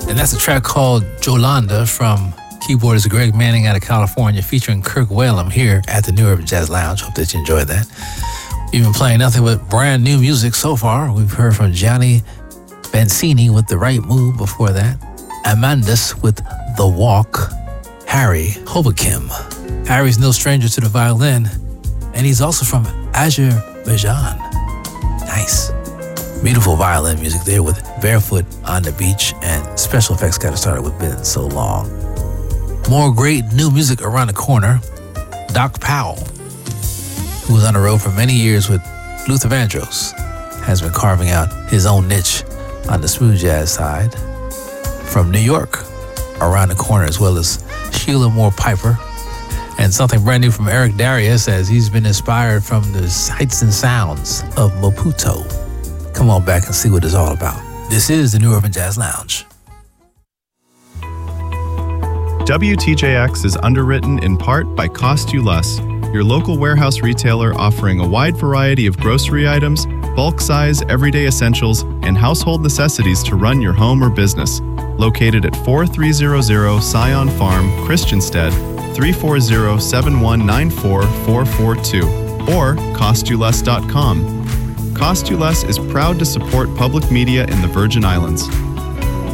And that's a track called Jolanda from keyboardist Greg Manning out of California, featuring Kirk Whalum here at the New Urban Jazz Lounge. Hope that you enjoyed that. We've been playing nothing but brand new music so far. We've heard from Johnny Vancini with The Right Move before that, Amandus with The Walk, Harry Hobokim. Harry's no stranger to the violin, and he's also from Azerbaijan. Nice. Beautiful violin music there with Barefoot on the Beach, and special effects got started with Been So Long. More great new music around the corner. Doc Powell, who was on the road for many years with Luther Vandross, has been carving out his own niche on the smooth jazz side. From New York, around the corner, as well as Sheila Moore Piper. And something brand new from Eric Darius, as he's been inspired from the sights and sounds of Maputo. Come on back and see what it's all about. This is the New Urban Jazz Lounge. WTJX is underwritten in part by Cost You Less, your local warehouse retailer offering a wide variety of grocery items, bulk size, everyday essentials, and household necessities to run your home or business. Located at 4300 Scion Farm, Christiansted, 340-7194442, or costyouless.com. Cost You Less is proud to support public media in the Virgin Islands.